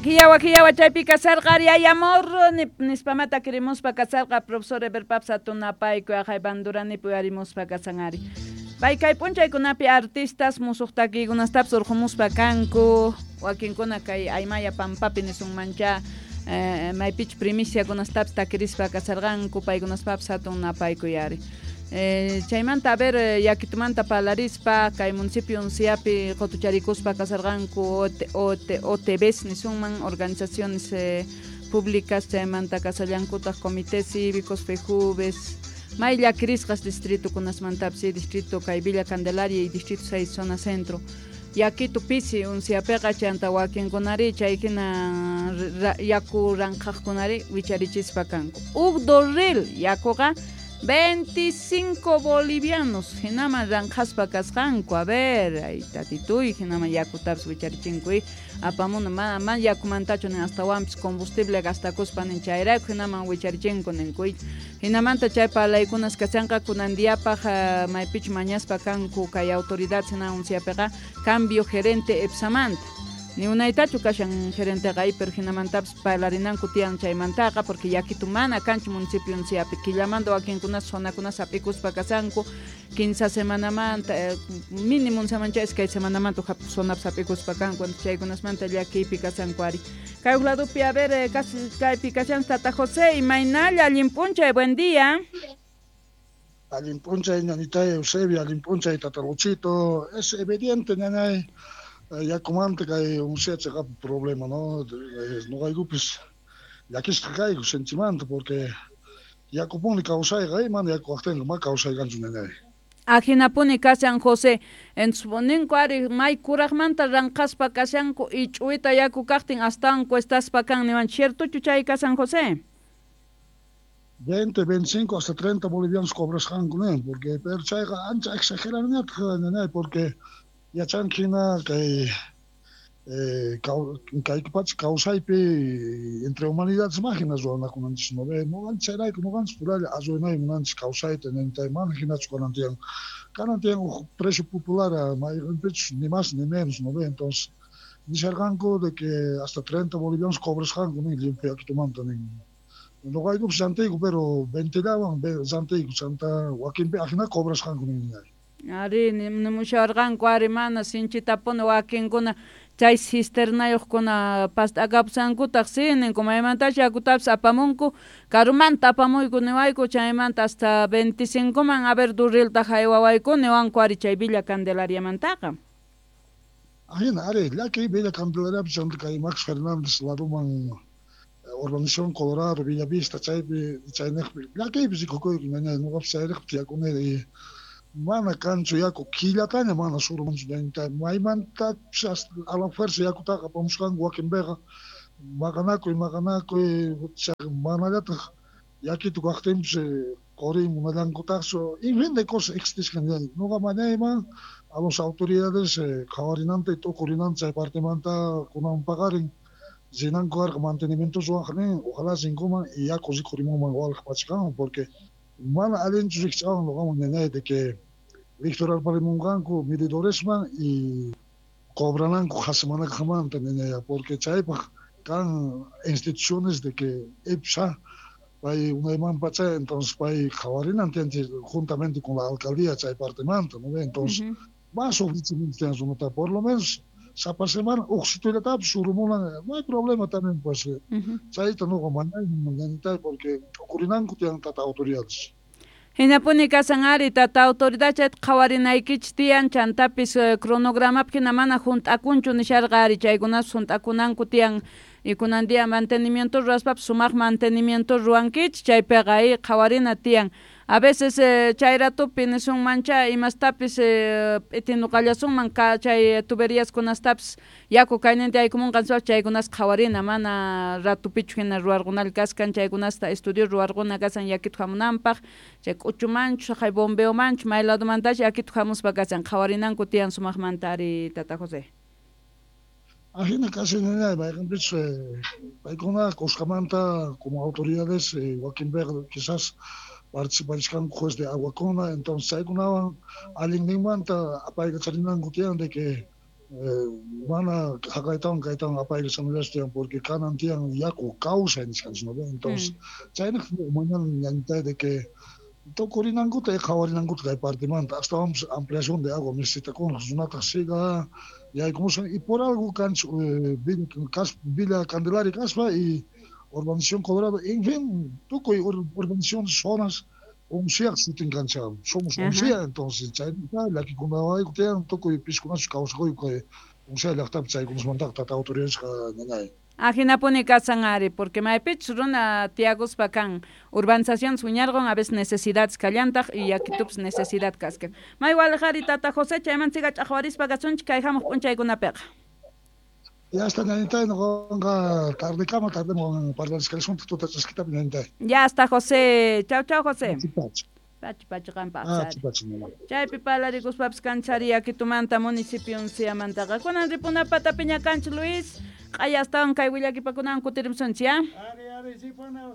Kiyawa chaypi kasarqari ay amor nispamata querimuspa kasarqa profesor Eberpapsa tunapayku ajay banduranipi arimuspa kasanari. Pay kay p'unchaykunapi artistas musuqtakikunastas urqumuspa kanku wakinkuna kay aymaya pampapi nisunmancha maypich primiciakunastapas takirispa kasarqanku paykunaspapas hatun napaykuyari. Chaymanta a ver yakitumanta palarispa kay municipio unciapi qotucharikuspa kasarqanku OTBs nisunman organizaciones públicas chaymanta kasallankutaq comités cívicos FEJUVES may llakirisqas distrito kunasmantapi distrito kay Villa Candelaria y distrito 6 zona centro yakitu pisi unciapiqa chanta wakinkunari chaykina yaku ranqaqkunari wicharichispa kanku ugdorril yakuqa 25 bolivianos hinama ranqaspa kasqanku a ver ay tatituy hinama yakutapas wicharichinkuy apamuna man yakumantachu nin astawanpis combustible gastakuspa nin chayrayku hinaman wicharichinko ninkuy hinamanta chay palaykunas kashanqa kunandiapaq maypich mañaspa kanku kay autoridad hina unciapiqa cambio gerente EPSAmanta ni unaytachu kashan gerente pero hinamantapas palarinanku tiyan chaymantaqa porque yakitu mana kanchi municipio unciapi killamanta wakinkunas zonakunas apikuspa kasanku 15 semanamanta minimum semancha es kay semanamanta zonapas apikuspa kanku chaykunasmanta llakipi kasanku ari kay uladupi a ver kaypi kashan Tata José imaynalla allinpunchay buen día. Allinpunchay ñanitay Eusebio allinpunchay Tata Luchito es evidente ñanay ya comante que un cierto problema, ¿no? No hay grupos, ya que está acá el sentimiento, porque ya como ni causa y man ya coactengo más causa y gancho nene. Ajinapuni San José, en suponen cuari mai curagmanta rancaspa casanco y chuita ya cucactin hasta en cuestas pacan nevan cierto chuchay San José. 20, 25 hasta 30 bolivianos cobras hangunen, porque per chaiga ancha exageran nene, porque ya chanquina que causaipe entre humanidades máquinas o na kunantis no ve no van cherai no van purar azonai munantis causaite nenta máquinas conantian precio popular mais ni más ni menos no ve entonces ni rango de que hasta 30 bolivianos cobres rango ni limpio aquí tomando ni no hay grupos antiguos pero 20 daban antiguos santa Joaquín Agina cobres rango ni Ari nimushargan kwari mana sinchitapun wakinkuna chay cisternayuqkuna past'akapsankutaq sinin kumaymantashi yakutapas apamunku karumanta apamuyku niwayku chaymanta hasta 25man a ver durrilta haywawayku niwanku ari chay Villa Candelariamantaqa. Ajina ari laki Villa Candelaria chanta kay Max Fernández laruman Urbanización Colorado Villa Vista chayneqpi laki bisikokoyku ñaña nuqapas chayriqpi tiyakuneri mana cancho yaku kilataña mana surmanchu ñañita maymanta a la fuerza yakutaqa apamusqanku wakinpiqa maqanakuy manallataq yakitu kaqtinpis qori munallankutajso en fin de cosas existiscan nuqa mañayman a los autoridades qhawarinanta y tukurinanta chay partemanta kunan paqarin zinanku karqa mantenimiento suwaqnin ojalá sinkuman y yaku riqurimunman walqapachkanman porque mana allinchu riqch'awan luqaman ñañay de que Víctor Alparimunganku medidoresman y cobrananku hasimanakaqmanta ñañaya porque chaypaq kan instituciones de que EPSA pay unaymanpa chay entonces pay qhawarinan tianchis juntamente con la alcaldía chay partemanta ¿no? Entonces más ofrecimientos tienen su nota por lo menos sapa semana uqsituylatapas surumunan no hay problema también pues chayta nuqa manayman porque ocurinanku tienen tata autoridades. Hinapuni kasanari tata autoridad chay qhawarinaykich tiyan chantapis cronogramapi mana junt'akunchu nisharqari chaykunas junt'akunanku tiyan y kunandia mantenimiento ruaspap sumaq mantenimiento ruankich chaypiqa qhawarina tiyan a veces chayratupi nisunmancha imastapis itinuqallasunman chay tuberías kunastapas yaku kayninti aykumunqansuaq chaykunas qhawarina mana ratupichu hina ruwarqunal kaskan chaykunasta estudio ruwarquna kasan yakitu hamunanpaq chay k'uchumanchu hay bombeomanchu may ladomantashi yakitu hamuspa kasan qhawarinanku tiyan sumaqmanta ari Tata José. Ajina casi nada, paykuna Cuscamanta como autoridades, Joaquín quizás participarían juez de Aguacona, entonces hay una alguien manta apaiga charinangu tienen de que mana kaitan apa yang sambil porque kanan tiang yaku causa en ¿no? Entonces, China mañana ñanta de que to corinango te kawarinango te departamento hasta vamos ampliación de agua necesita con una siga y hay como y por algo Villa Candelaria Caspa y urbanización Colorado en fin toco urbanización zonas un sea shooting canchado somos un sea entonces China la que cuando hay que toco y pisco nas causa que un sea la tap chay como montar tata autoridades nanay Ajina pone casangari, porque maipich runa tiagos bacán. Urbanización suñargon a veces necesidades callantaj y aquí tups necesidad casca. Ma igual jari tata José chayman siga chajuaris pagachunch kaijamos punchay kuna pega. Ya está nanita no tarde cama tarde para la escalación tú te estás quitando nanita. Ya está José. Chao chao José. Pach rampa. Chay pipala rigus paps cancharia que tu manta municipio un sea mantaga. Kunan ripuna pata peña canch Luis. Allá estaban kay willaki pakunan kutirim soncha. Ari, sí,